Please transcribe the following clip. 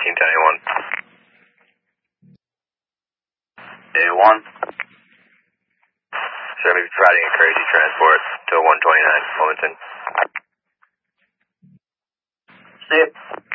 Day 1. Sir, maybe providing a crazy transport to 129 Wilmington. See it.